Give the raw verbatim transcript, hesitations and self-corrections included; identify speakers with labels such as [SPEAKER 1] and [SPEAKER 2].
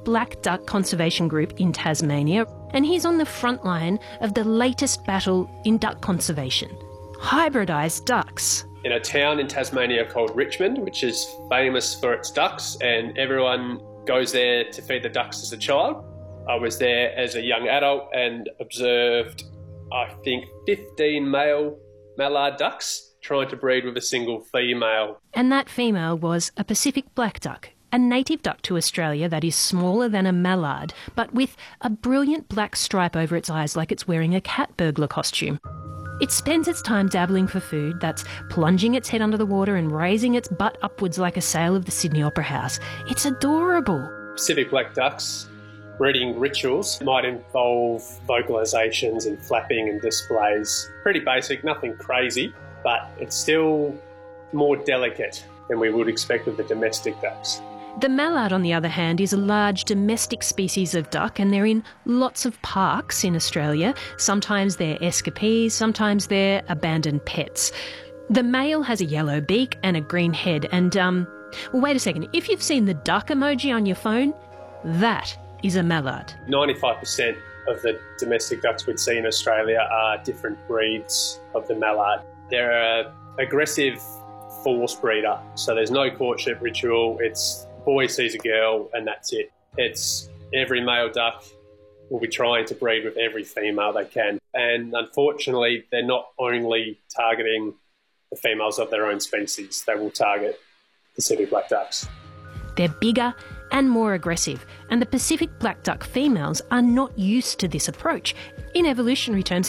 [SPEAKER 1] Black Duck Conservation Group in Tasmania, and he's on the front line of the latest battle in duck conservation: hybridised ducks.
[SPEAKER 2] In a town in Tasmania called Richmond, which is famous for its ducks, and everyone goes there to feed the ducks as a child. I was there as a young adult and observed, I think, fifteen male mallard ducks trying to breed with a single female.
[SPEAKER 1] And that female was a Pacific black duck, a native duck to Australia that is smaller than a mallard, but with a brilliant black stripe over its eyes like it's wearing a cat burglar costume. It spends its time dabbling for food, that's plunging its head under the water and raising its butt upwards like a sail of the Sydney Opera House. It's adorable.
[SPEAKER 2] Pacific black ducks breeding rituals might involve vocalisations and flapping and displays. Pretty basic, nothing crazy, but it's still more delicate than we would expect of the domestic ducks.
[SPEAKER 1] The mallard, on the other hand, is a large domestic species of duck, and they're in lots of parks in Australia. Sometimes they're escapees, sometimes they're abandoned pets. The male has a yellow beak and a green head, and, um, well, wait a second, if you've seen the duck emoji on your phone, that is a mallard.
[SPEAKER 2] ninety-five percent of the domestic ducks we'd see in Australia are different breeds of the mallard. They're an aggressive force breeder, so there's no courtship ritual. It's boy sees a girl and that's it. It's every male duck will be trying to breed with every female they can. And unfortunately, they're not only targeting the females of their own species, they will target Pacific black ducks.
[SPEAKER 1] They're bigger and more aggressive, and the Pacific black duck females are not used to this approach. In evolutionary terms,